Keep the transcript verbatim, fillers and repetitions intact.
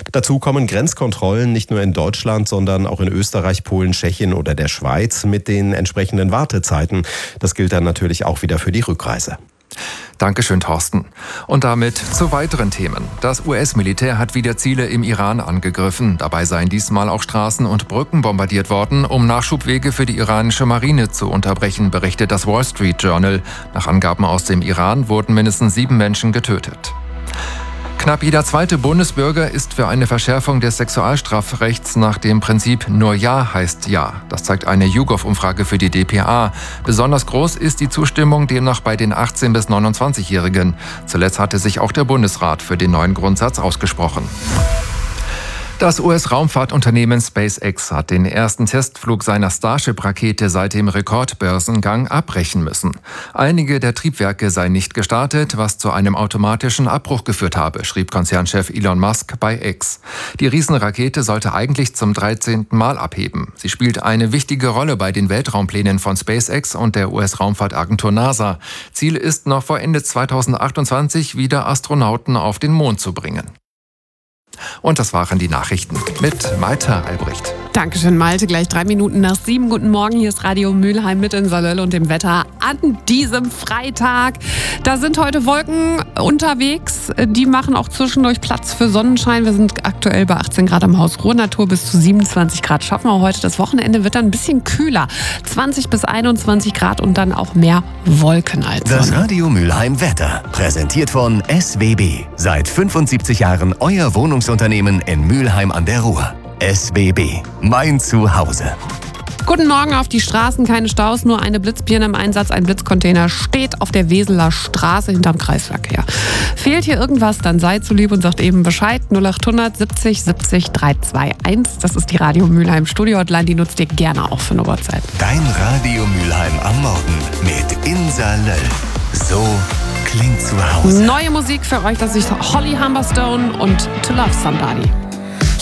Dazu kommen Grenzkontrollen nicht nur in Deutschland, sondern auch in Österreich, Polen, Tschechien oder der Schweiz mit den entsprechenden Wartezeiten. Das gilt dann natürlich auch wieder für die Rückreise. Dankeschön, Thorsten. Und damit zu weiteren Themen. Das U S-Militär hat wieder Ziele im Iran angegriffen. Dabei seien diesmal auch Straßen und Brücken bombardiert worden, um Nachschubwege für die iranische Marine zu unterbrechen, berichtet das Wall Street Journal. Nach Angaben aus dem Iran wurden mindestens sieben Menschen getötet. Knapp jeder zweite Bundesbürger ist für eine Verschärfung des Sexualstrafrechts nach dem Prinzip Nur Ja heißt Ja. Das zeigt eine YouGov-Umfrage für die D P A. Besonders groß ist die Zustimmung demnach bei den achtzehn- bis neunundzwanzigjährigen. Zuletzt hatte sich auch der Bundesrat für den neuen Grundsatz ausgesprochen. Das U S-Raumfahrtunternehmen SpaceX hat den ersten Testflug seiner Starship-Rakete seit dem Rekordbörsengang abbrechen müssen. Einige der Triebwerke seien nicht gestartet, was zu einem automatischen Abbruch geführt habe, schrieb Konzernchef Elon Musk bei X. Die Riesenrakete sollte eigentlich zum dreizehnten Mal abheben. Sie spielt eine wichtige Rolle bei den Weltraumplänen von SpaceX und der U S-Raumfahrtagentur NASA. Ziel ist noch vor Ende zweitausendachtundzwanzig wieder Astronauten auf den Mond zu bringen. Und das waren die Nachrichten mit Malte Albrecht. Dankeschön, Malte. Gleich drei Minuten nach sieben. Guten Morgen, hier ist Radio Mülheim mit in Salöll und dem Wetter an diesem Freitag. Da sind heute Wolken unterwegs. Die machen auch zwischendurch Platz für Sonnenschein. Wir sind aktuell bei achtzehn Grad am Haus Ruhrnatur. Bis zu siebenundzwanzig Grad schaffen wir heute. Das Wochenende wird dann ein bisschen kühler. zwanzig bis einundzwanzig Grad und dann auch mehr Wolken als Sonne. Das Radio Mülheim Wetter. Präsentiert von S W B. Seit fünfundsiebzig Jahren euer Wohnungsunternehmen in Mülheim an der Ruhr. S W B. Mein Zuhause. Guten Morgen auf die Straßen, keine Staus, nur eine Blitzbirne im Einsatz. Ein Blitzcontainer steht auf der Weseler Straße hinterm Kreisverkehr. Fehlt hier irgendwas, dann seid so lieb und sagt eben Bescheid. null achthundert siebzig siebzig dreihundertzweiundzwanzig. Das ist die Radio Mülheim Studio-Hotline, die nutzt ihr gerne auch für eine WhatsApp. Dein Radio Mülheim am Morgen mit Insa Löll. So klingt zu Hause. Neue Musik für euch, das ist Holly Humberstone und To Love Somebody.